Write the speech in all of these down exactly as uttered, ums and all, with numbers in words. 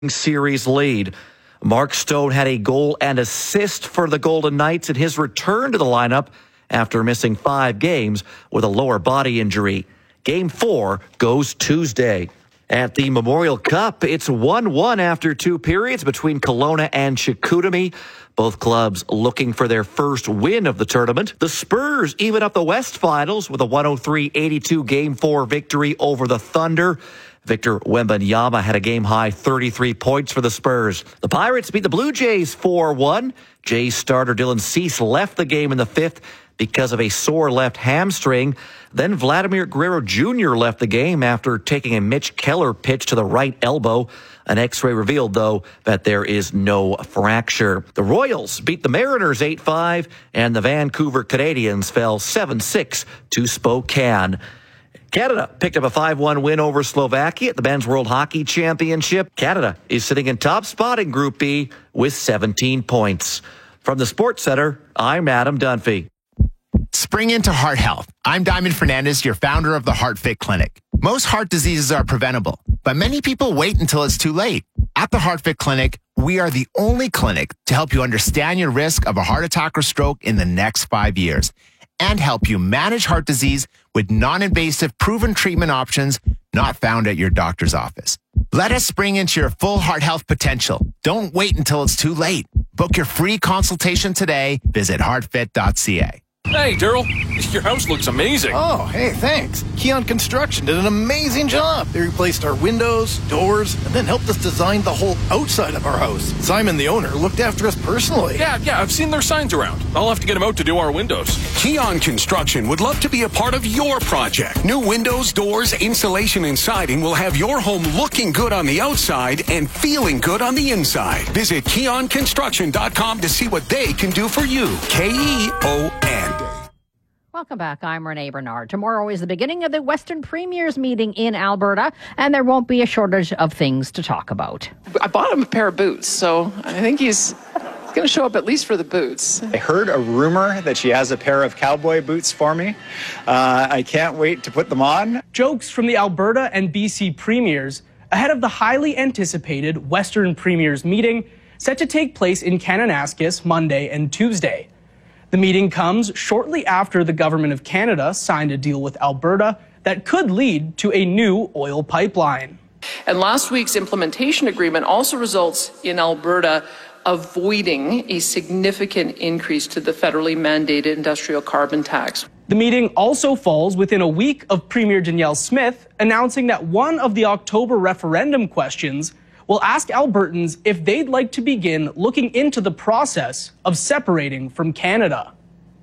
series lead. Mark Stone had a goal and assist for the Golden Knights in his return to the lineup after missing five games with a lower body injury. Game four goes Tuesday. At the Memorial Cup, it's one one after two periods between Kelowna and Chicoutimi. Both clubs looking for their first win of the tournament. The Spurs even up the West Finals with a one oh three eighty-two Game four victory over the Thunder. Victor Wembanyama had a game-high thirty-three points for the Spurs. The Pirates beat the Blue Jays four one. Jays starter Dylan Cease left the game in the fifth because of a sore left hamstring. Then Vladimir Guerrero Junior left the game after taking a Mitch Keller pitch to the right elbow. An X-ray revealed, though, that there is no fracture. The Royals beat the Mariners eight five, and the Vancouver Canadians fell seven six to Spokane. Canada picked up a five one win over Slovakia at the Men's World Hockey Championship. Canada is sitting in top spot in Group B with seventeen points. From the Sports Center, I'm Adam Dunphy. Spring into heart health. I'm Diamond Fernandez, your founder of the HeartFit Clinic. Most heart diseases are preventable, but many people wait until it's too late. At the HeartFit Clinic, we are the only clinic to help you understand your risk of a heart attack or stroke in the next five years and help you manage heart disease with non-invasive proven treatment options not found at your doctor's office. Let us spring into your full heart health potential. Don't wait until it's too late. Book your free consultation today. Visit heart fit dot c a. Hey, Daryl, your house looks amazing. Oh, hey, thanks. Keon Construction did an amazing job. They replaced our windows, doors, and then helped us design the whole outside of our house. Simon, the owner, looked after us personally. Yeah, yeah, I've seen their signs around. I'll have to get them out to do our windows. Keon Construction would love to be a part of your project. New windows, doors, insulation, and siding will have your home looking good on the outside and feeling good on the inside. Visit keon construction dot com to see what they can do for you. K E O N. Welcome back. I'm Renee Bernard. Tomorrow is the beginning of the Western Premiers meeting in Alberta, and there won't be a shortage of things to talk about. I bought him a pair of boots, so I think he's going to show up at least for the boots. I heard a rumor that she has a pair of cowboy boots for me. Uh, I can't wait to put them on. Jokes from the Alberta and B C Premiers ahead of the highly anticipated Western Premiers meeting set to take place in Kananaskis Monday and Tuesday. The meeting comes shortly after the Government of Canada signed a deal with Alberta that could lead to a new oil pipeline. And last week's implementation agreement also results in Alberta avoiding a significant increase to the federally mandated industrial carbon tax. The meeting also falls within a week of Premier Danielle Smith announcing that one of the October referendum questions will ask Albertans if they'd like to begin looking into the process of separating from Canada.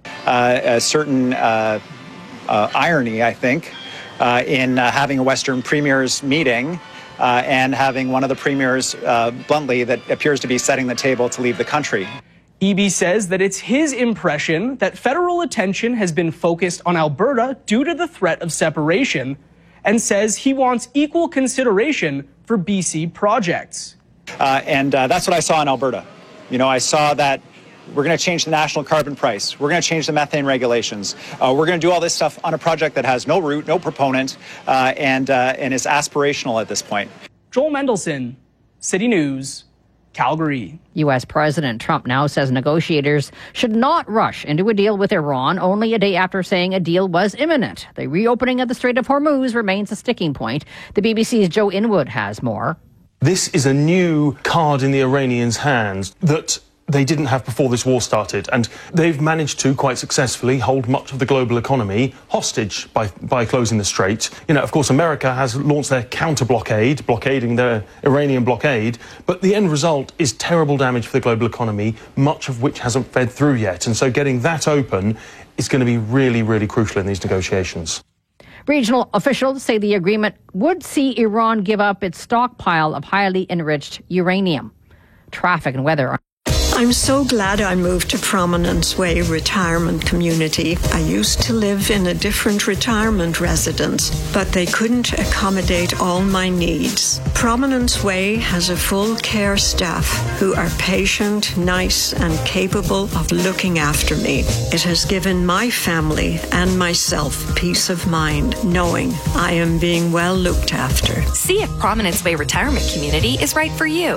Uh, a certain uh, uh, irony, I think, uh, in uh, having a Western Premiers meeting uh, and having one of the premiers uh, bluntly that appears to be setting the table to leave the country. Eby says that it's his impression that federal attention has been focused on Alberta due to the threat of separation, and says he wants equal consideration for B C projects. Uh, and uh, that's what I saw in Alberta. You know, I saw that we're going to change the national carbon price. We're going to change the methane regulations. Uh, we're going to do all this stuff on a project that has no root, no proponent, uh, and, uh, and is aspirational at this point. Joel Mendelson, City News, Calgary. U S. President Trump now says negotiators should not rush into a deal with Iran only a day after saying a deal was imminent. The reopening of the Strait of Hormuz remains a sticking point. The B B C's Joe Inwood has more. This is a new card in the Iranians' hands that they didn't have before this war started, and they've managed to quite successfully hold much of the global economy hostage by by closing the strait. You know, of course, America has launched their counter-blockade, blockading their Iranian blockade, but the end result is terrible damage for the global economy, much of which hasn't fed through yet, and so getting that open is going to be really, really crucial in these negotiations. Regional officials say the agreement would see Iran give up its stockpile of highly enriched uranium. Traffic and weather are I'm so glad I moved to Prominence Way Retirement Community. I used to live in a different retirement residence, but they couldn't accommodate all my needs. Prominence Way has a full care staff who are patient, nice, and capable of looking after me. It has given my family and myself peace of mind, knowing I am being well looked after. See if Prominence Way Retirement Community is right for you.